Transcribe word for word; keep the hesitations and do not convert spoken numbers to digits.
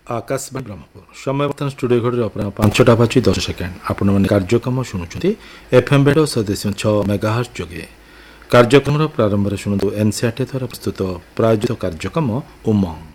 आकाशवाणी ब्रह्मपुर समय बर्तमान स्टूडियो घड़ी अपना पांचटा बाजी दस सेकेंड आपण मैंने कार्यक्रम शुणुंट एफएम बेड सदस्य छः मेगाहर्ट्ज जोगे कार्यक्रम प्रारंभ शुणु एनसीआरटी द्वारा प्रस्तुत प्रायोजित कार्यक्रम उमंग।